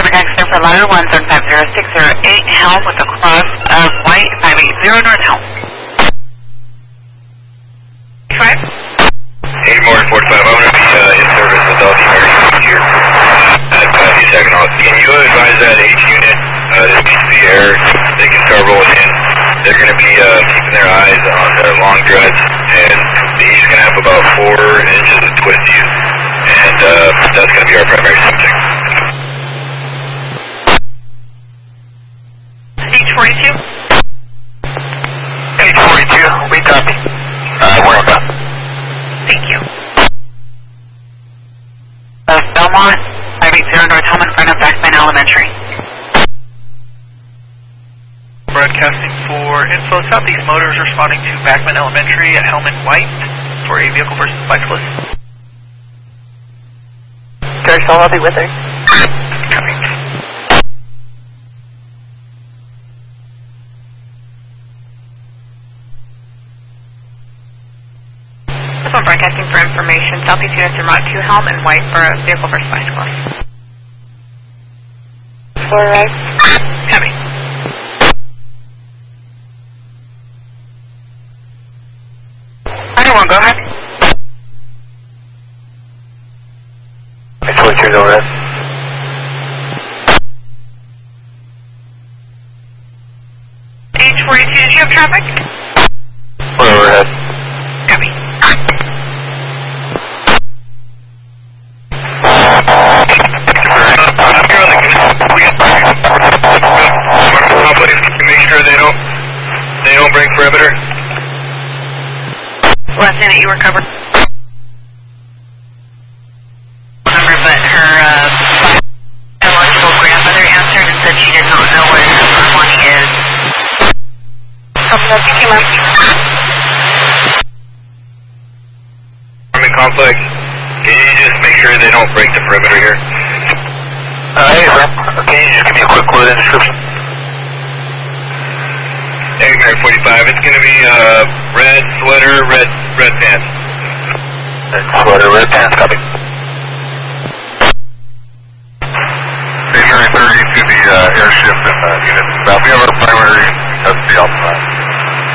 Traffic accident for ladder 1750608, Helm with a cross of white 580 North Helm. 5? 8 more than 45, I want to be in service with all the emergencies here at the second house. Can you advise that H unit, this needs to be air, they can start rolling in. They're going to be keeping their eyes on their long dreads, and he's going to have about 4 inches of twist use, and that's going to be our primary subject. H42? H42, we copy. We're done. Thank you. Belmont, 580 North Helm in front of Backman Elementary. Broadcasting for info. Southeast Motors responding to Backman Elementary at Helm in White for a vehicle versus bicyclist. George, I'll be with her. Coming. This one broadcasting for information. Southeast units are marked to Helm in White for a vehicle versus bicyclist. 4 right. Coming. Go ahead. H42, go ahead. H42, did you have traffic? We're overhead. Copy. Make sure they don't break perimeter. Last thing that you were covered. Number, but her eligible grandmother answered and said she did not know where number 20 is. Okay, came up. Apartment complex, can you just make sure they don't break the perimeter here? Hey, sir. Can you just give me a quick word description? Agner 45, it's going to be red sweater, red pants. Red sweater, red pants, copy.